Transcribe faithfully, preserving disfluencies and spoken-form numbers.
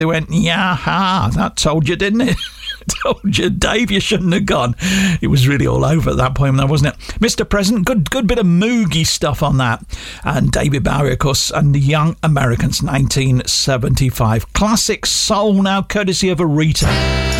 They went, yeah, ha, that told you, didn't it? Told you, Dave, you shouldn't have gone. It was really all over at that point, though, wasn't it? Mister President, good good bit of Moogie stuff on that. And David Bowie, of course, and the Young Americans, nineteen seventy-five. Classic soul now, courtesy of Aretha.